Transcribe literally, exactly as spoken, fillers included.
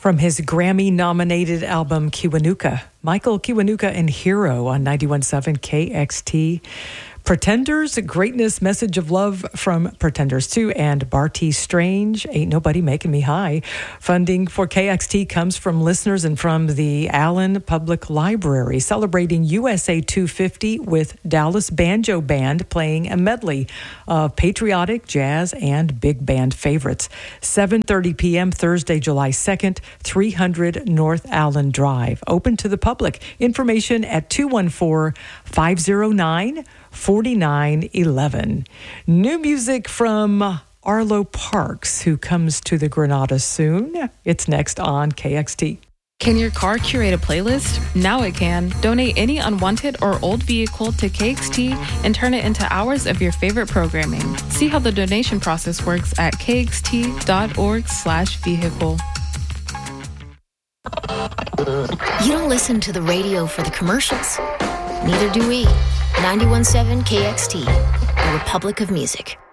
From his Grammy-nominated album Kiwanuka, Michael Kiwanuka and Hero on ninety-one point seven K X T. Pretenders, Greatness, Message of Love from Pretenders two, and Barty Strange, Ain't Nobody Making Me High. Funding for K X T comes from listeners and from the Allen Public Library, celebrating U S A two fifty with Dallas Banjo Band playing a medley of patriotic, jazz, and big band favorites. seven thirty p.m. Thursday, July second, three hundred North Allen Drive. Open to the public. Information at two one four, five oh nine, four nine one one. New music from Arlo Parks, who comes to the Granada soon. It's next on K X T. Can your car curate a playlist? Now it can. Donate any unwanted or old vehicle to K X T and turn it into hours of your favorite programming. See how the donation process works at kxt.org slash vehicle. You don't listen to the radio for the commercials. Neither do we. ninety-one point seven K X T, the Republic of Music.